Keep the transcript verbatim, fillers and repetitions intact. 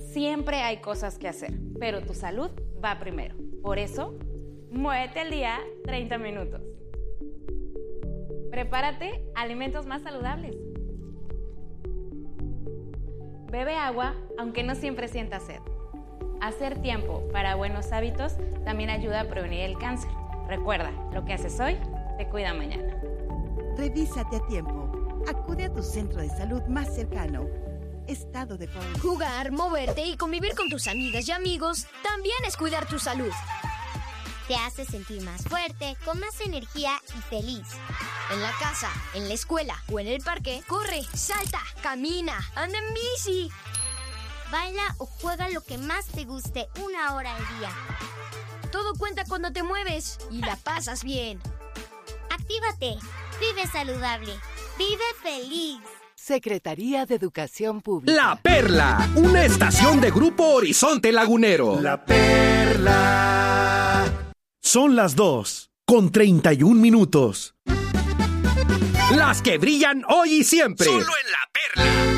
Siempre hay cosas que hacer, pero tu salud va primero. Por eso, muévete al día treinta minutos. Prepárate alimentos más saludables. Bebe agua aunque no siempre sientas sed. Hacer tiempo para buenos hábitos también ayuda a prevenir el cáncer. Recuerda, lo que haces hoy te cuida mañana. Revísate a tiempo. Acude a tu centro de salud más cercano. Estado de Puebla. Jugar, moverte y convivir con tus amigas y amigos también es cuidar tu salud. Te hace sentir más fuerte, con más energía y feliz. En la casa, en la escuela o en el parque, corre, salta, camina, anda en bici. Baila o juega lo que más te guste una hora al día. Todo cuenta cuando te mueves y la pasas bien. Actívate, vive saludable, vive feliz. Secretaría de Educación Pública. La Perla, una estación de Grupo Horizonte Lagunero. La Perla. Son las dos, con treinta y un minutos. Las que brillan hoy y siempre. Solo en La